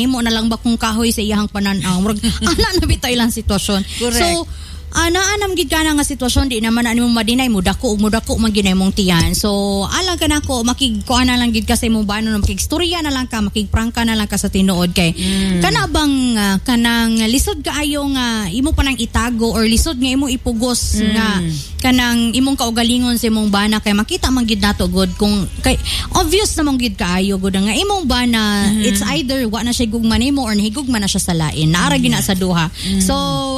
mahimo na lang ba kung kahoy sa iyang pananaw. Ana na bitaw ilang sitwasyon. Correct. So naanam gid kana nga sitwasyon di naman ani mo madinay mo dako man ginay mong tiyan. So alang ka nako makigkuan na lang gid ka sa imong bano makigstorya na lang ka makigprangka na lang ka sa tinuod kay kana bang kanang lisod kaayo nga imo pa nang itago or lisod nga imo ipugos nga kanang imong kaugalingon sa imong bana kay makita man gid nato god kung kay obvious namang gid kaayo god nga imong bana it's either wa na siya gugman nimo or nahigugman na siya sa lain naara gina sa duha. So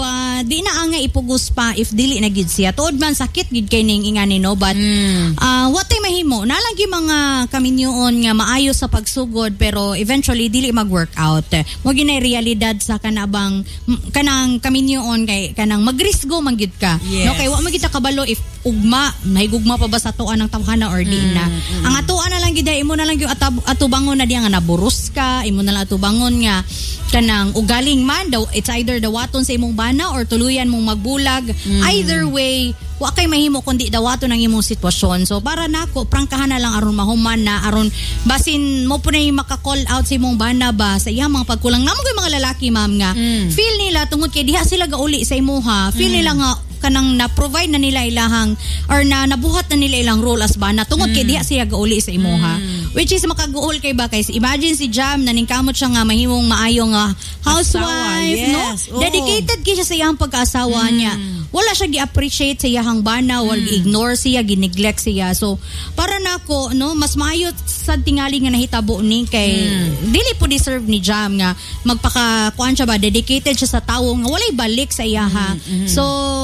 di na nga ipugos pa if dili na gid siya tuod man sakit gid kay ning ingani no but what tay mahimo nalagi mga kaminyoon nga maayo sa pagsugod pero eventually dili mag-workout mo ginay realidad sa kanabang kanang kaminyoon kay kanang magrisgo man gid ka no kay wa magita kabalo if ugma nahigugma pa ba sa tuan ng tawhana or di na ang atuan na lang gid imo na lang gyud atubangon na diya nga naburus ka imo na lang atubangon nga kanang ugaling man daw it's either dawaton sa imong bana or tuluyan mong magbulag either way wa kay mahimo kundi dawaton ang imong sitwasyon. So para nako prangkahan na lang aron mahuman na aron basin mo po na maka-call out sa imong bana ba sa iyang mga pagkulang namo kay mga lalaki ma'am nga feel nila tungod kay diha sila gauli sa imuha feel nila nga kanang na-provide na nila ilahang or nabuhat na nila ilang role as bana tungod kay diha siya gauli sa imuha which is makaguol kay ba kay imagine si Jam na ningkamot siya nga mahimong maayo nga housewife no dedicated kay siya sa iyang pag-asawa niya wala siya gi-appreciate sa iyang bana wala gi-ignore siya gi-neglect siya so para nako no mas maayo sa tingali nga nahitabo ni kay dili po deserve ni Jam nga magpaka-kuan siya ba dedicated siya sa tawo nga walay balik sa iyaha so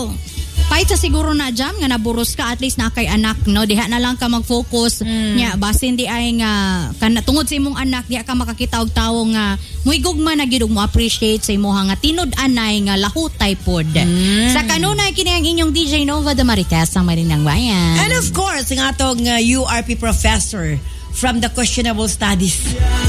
kahit sa siguro na Jam nga naburos ka at least na kay anak no diha na lang ka mag-focus nya basin di ay nga kana tungod sa imong anak diha ka makakita og tawo nga muhigugma na gid mo appreciate sa imong nga tinud-anay nga lahutay pod sa kanunay kini ang inyong DJ Nova de Marites ang Marinang Bayan and of course ang atong URP professor from the questionable studies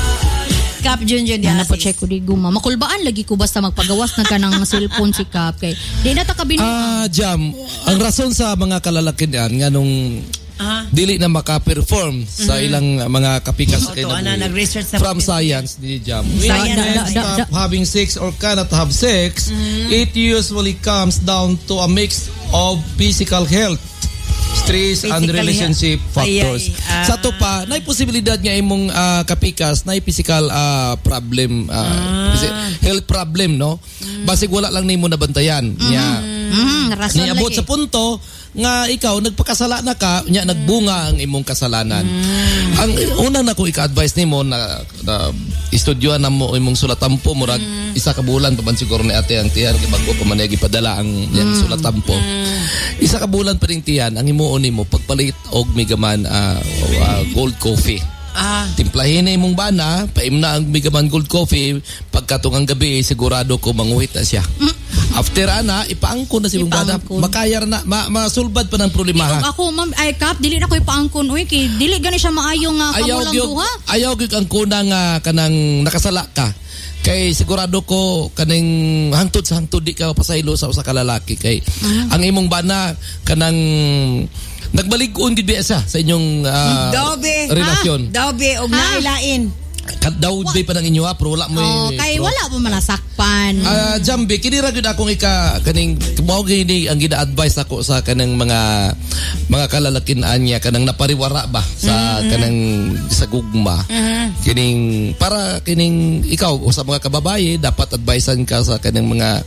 Kap Junjun di po check ko di guma makulbaan lagi ko basta magpagawas na ka ng cellphone si Kap kay di na ta kabin Jam ang rason sa mga kalalakihan nga nung dili na maka-perform sa ilang mga kapikas nag-research from science di Jam stop having sex or cannot have sex it usually comes down to a mix of physical health stress and relationship factors. Sa to pa, naay posibilidad nga imong kapikas naay physical problem health problem no. Basig wala lang nimo nabantayan nya. Niabot sa punto nga ikaw nagpakasala na ka nya nagbunga ang imong kasalanan. Ang unang nako ika-advise nimo na istudyohan na mo imong sulatampo murag isa ka bulan pa man siguro ni ate ang tiyan kay bago pa man gipadala ang yang sulatampo. Isa ka bulan pa ring tiyan ang himuon nimo pagpalit og migaman gold coffee. Timplahin na imong bana, paimna ang migaman gold coffee, pagkatungang gabi sigurado ko manguhit na siya. After ipaangkon na si imong bana, makayar na, masulbad pa ng problema. Ako ma'am, ay Kap, dili na ko ipaangkon uy, kay dili gani siya maayo nga kamulang duha. Ayaw gyud ang kuna nga kanang nakasala ka. Kay sigurado ko kaning hangtod sa hangtod di ka pasaylo sa usa ka lalaki kay ang imong bana kanang nagbalik-on gid sa inyong relasyon. Dobe og nailain. Daw pa ng inyo pero wala mo kay wala mo manasakpan. Jambi kini ra gyud akong kaning mao gini ang gina-advise ako sa kanang mga kalalakian niya kanang napariwara ba sa kanang sa gugma. Kining para kining ikaw o sa mga kababaye dapat advisean ka sa kanang mga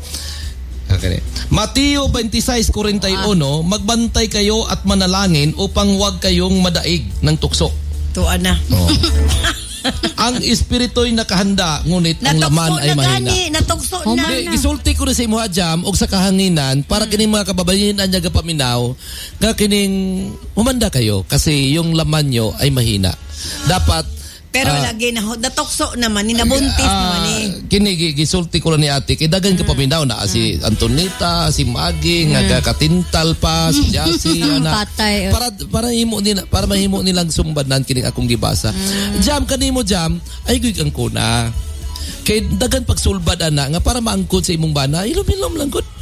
Mateo 26:41 magbantay kayo at manalangin upang huwag kayong madaig ng tukso. Tuan na. Ang espiritu'y nakahanda ngunit ang laman ay mahina. Natukso na. Gisulti ko na sa imo Jam og sa kahanginan para kining mga kababayan anya ga paminaw nga kining humanda kayo kasi yung laman nyo ay mahina. Dapat pero lagi na natukso naman ni nabuntis naman kini gisulti ko lang ni ate kay dagan ka paminaw na si Antonita si Maggie nga katintal pa si Jassy para mahimo nilang sumbanan kining akong gibasa Jam kanimo Jam ay gyud ang kuna kay dagan pagsulbad ana nga para maangkon sa imong bana ilom lang gud